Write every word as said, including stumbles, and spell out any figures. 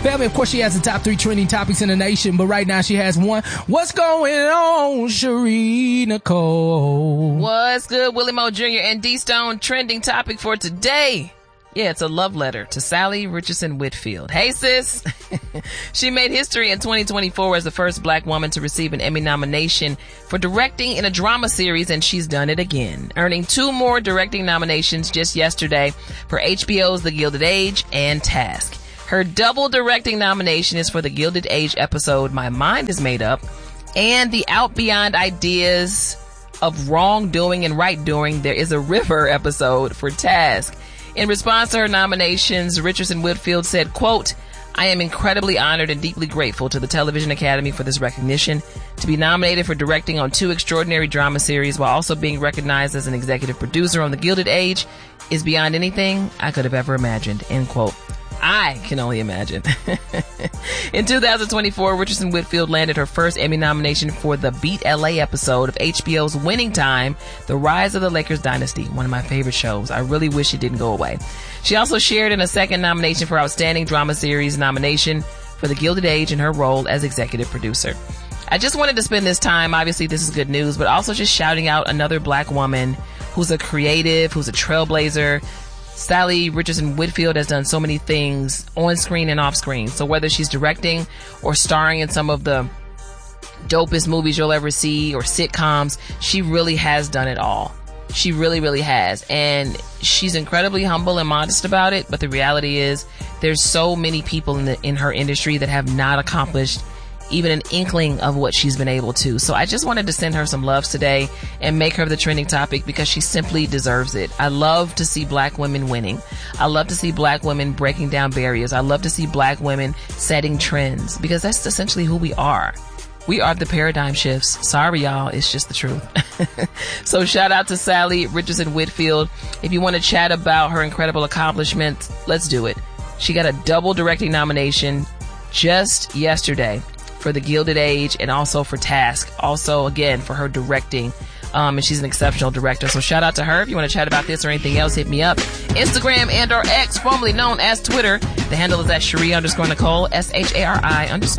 Family, of course, she has the top three trending topics in the nation, but right now she has one. What's going on, Cherie Nicole? What's good, Willie Moe Junior and D-Stone? Trending topic for today. Yeah, it's a love letter to Sally Richardson Whitfield. Hey, sis. She made history in twenty twenty-four as the first black woman to receive an Emmy nomination for directing in a drama series, and she's done it again, earning two more directing nominations just yesterday for H B O's The Gilded Age and Task. Her double directing nomination is for the Gilded Age episode My Mind is Made Up and the Out Beyond Ideas of Wrongdoing and Right Doing There Is a River episode for Task. In response to her nominations, Richardson Whitfield said, quote, I am incredibly honored and deeply grateful to the Television Academy for this recognition. To be nominated for directing on two extraordinary drama series while also being recognized as an executive producer on The Gilded Age is beyond anything I could have ever imagined, end quote. I can only imagine. In two thousand twenty-four, Richardson Whitfield landed her first Emmy nomination for the Beat L A episode of H B O's Winning Time, The Rise of the Lakers Dynasty, one of my favorite shows. I really wish it didn't go away. She also shared in a second nomination for Outstanding Drama Series nomination for The Gilded Age in her role as executive producer. I just wanted to spend this time, obviously this is good news, but also just shouting out another black woman who's a creative, who's a trailblazer. Sally Richardson Whitfield has done so many things on screen and off screen. So whether she's directing or starring in some of the dopest movies you'll ever see or sitcoms, she really has done it all. She really, really has. And she's incredibly humble and modest about it. But the reality is there's so many people in the, in her industry that have not accomplished even an inkling of what she's been able to. So I just wanted to send her some loves today and make her the trending topic because she simply deserves it. I love to see black women winning. I love to see black women breaking down barriers. I love to see black women setting trends because that's essentially who we are. We are the paradigm shifts. Sorry, y'all. It's just the truth. So shout out to Sally Richardson Whitfield. If you want to chat about her incredible accomplishments, let's do it. She got a double directing nomination just yesterday for The Gilded Age and also for Task. Also, again, for her directing. Um, and she's an exceptional director. So shout out to her. If you want to chat about this or anything else, hit me up. Instagram and or X, formerly known as Twitter. The handle is at Cherie underscore Nicole, S H A R I underscore